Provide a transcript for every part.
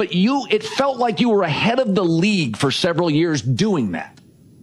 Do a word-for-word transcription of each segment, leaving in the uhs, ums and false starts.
but you, it felt like you were ahead of the league for several years doing that.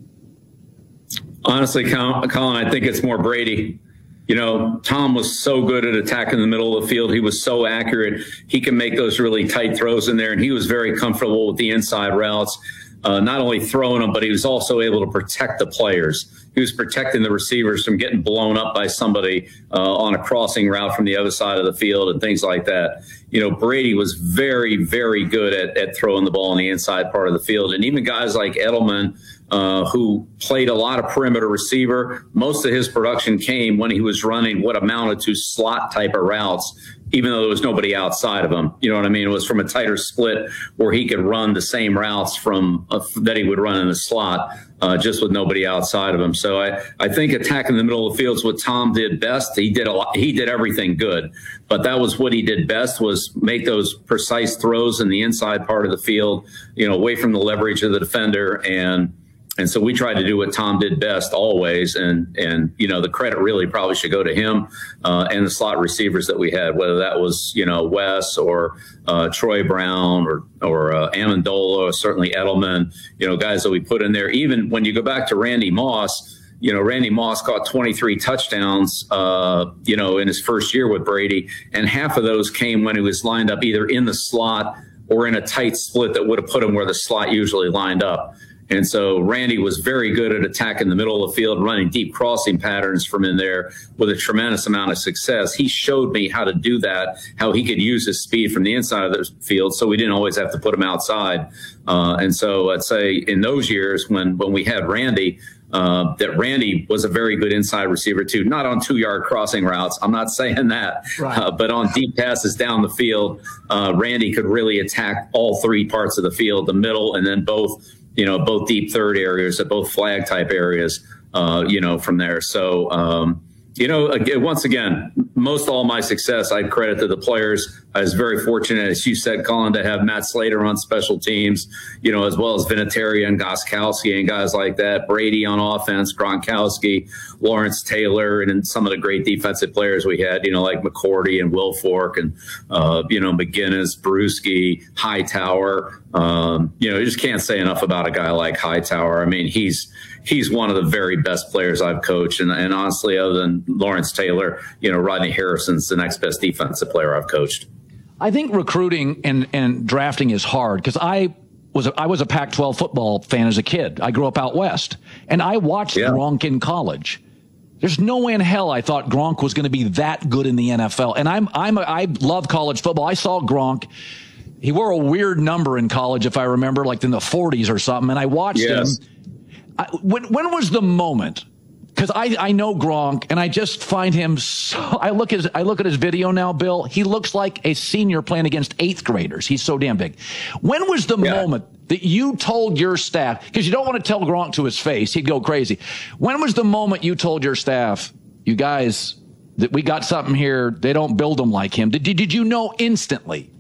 Honestly, Colin, I think it's more Brady. You know, Tom was so good at attacking the middle of the field. He was so accurate. He can make those really tight throws in there, and he was very comfortable with the inside routes, uh, not only throwing them, but he was also able to protect the players. He was protecting the receivers from getting blown up by somebody uh, on a crossing route from the other side of the field and things like that. You know, Brady was very, very good at, at throwing the ball in the inside part of the field. And even guys like Edelman, uh, who played a lot of perimeter receiver, most of his production came when he was running what amounted to slot type of routes, even though there was nobody outside of him. You know what I mean? It was from a tighter split where he could run the same routes from uh, that he would run in the slot, uh, just with nobody outside of him. So I, I think attacking the middle of the field is what Tom did best. He did a lot. He did everything good, but that was what he did best, was make those precise throws in the inside part of the field, you know, away from the leverage of the defender. And And so we tried to do what Tom did best always. And, and you know, the credit really probably should go to him uh, and the slot receivers that we had, whether that was, you know, Wes or uh, Troy Brown or, or uh, Amendola, or certainly Edelman, you know, guys that we put in there. Even when you go back to Randy Moss, you know, Randy Moss caught twenty-three touchdowns, uh, you know, in his first year with Brady. And half of those came when he was lined up either in the slot or in a tight split that would have put him where the slot usually lined up. And so Randy was very good at attacking the middle of the field, running deep crossing patterns from in there with a tremendous amount of success. He showed me how to do that, how he could use his speed from the inside of the field, so we didn't always have to put him outside. Uh, and so I'd say in those years when, when we had Randy, uh, that Randy was a very good inside receiver too, not on two-yard crossing routes. I'm not saying that, right. uh, but on deep passes down the field, uh, Randy could really attack all three parts of the field, the middle, and then both, you know, both deep third areas, both flag type areas, uh, you know, from there. So, um, you know, again, once again, most all my success I credit to the players. I was very fortunate, as you said, Colin, to have Matt Slater on special teams, you know, as well as Vinatieri and Gostkowski and guys like that, Brady on offense, Gronkowski, Lawrence Taylor, and then some of the great defensive players we had, you know, like McCourty and Wilfork and, uh, you know, McGinnis, Bruschi, Hightower. Um, you know, you just can't say enough about a guy like Hightower. I mean, he's he's one of the very best players I've coached. And, and honestly, other than Lawrence Taylor, you know, Rodney Harrison's the next best defensive player I've coached. I think recruiting and, and drafting is hard because I was a, I was a Pac twelve football fan as a kid. I grew up out west, and I watched yeah. Gronk in college. There's no way in hell I thought Gronk was going to be that good in the N F L. And I'm I'm a, I love college football. I saw Gronk. He wore a weird number in college, if I remember, like in the forties or something. And I watched yes. him. I, when when was the moment? Because I, I know Gronk, and I just find him so. I look at I look at his video now, Bill. He looks like a senior playing against eighth graders. He's so damn big. When was the yeah. moment that you told your staff? Because you don't want to tell Gronk to his face; he'd go crazy. When was the moment you told your staff, "You guys, that we got something here. They don't build them like him"? Did did you know instantly?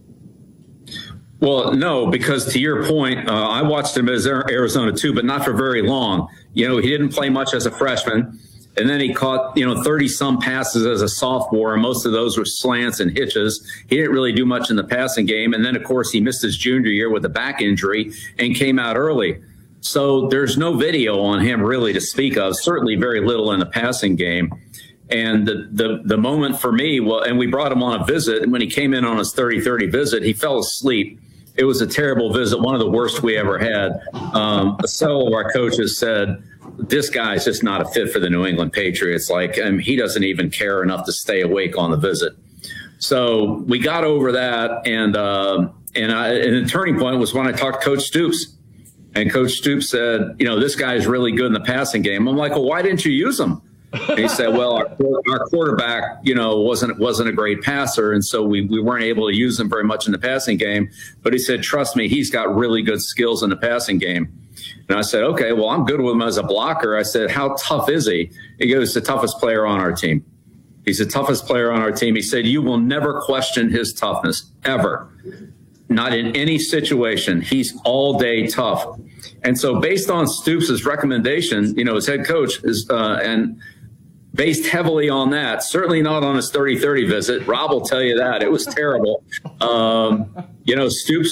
Well, no, because to your point, uh, I watched him as Arizona too, but not for very long. You know, he didn't play much as a freshman, and then he caught, you know, thirty some passes as a sophomore, and most of those were slants and hitches. He didn't really do much in the passing game. And then, of course, he missed his junior year with a back injury and came out early. So there's no video on him really to speak of, certainly very little in the passing game. And the, the, the moment for me, well, and we brought him on a visit, and when he came in on his thirty thirty visit, he fell asleep. It was a terrible visit, one of the worst we ever had. Um, several of our coaches said, this guy's just not a fit for the New England Patriots. Like, I mean, he doesn't even care enough to stay awake on the visit. So we got over that, and uh, and, I, and the turning point was when I talked to Coach Stoops. And Coach Stoops said, you know, this guy is really good in the passing game. I'm like, well, why didn't you use him? And he said, well, our, our quarterback, you know, wasn't wasn't a great passer, and so we, we weren't able to use him very much in the passing game. But he said, trust me, he's got really good skills in the passing game. And I said, okay, well, I'm good with him as a blocker. I said, how tough is he? He goes, the toughest player on our team. He's the toughest player on our team. He said, you will never question his toughness, ever. Not in any situation. He's all day tough. And so based on Stoops' recommendation, you know, his head coach is, uh, and based heavily on that, certainly not on his thirty thirty visit. Rob will tell you that. It was terrible. Um, you know, Stoops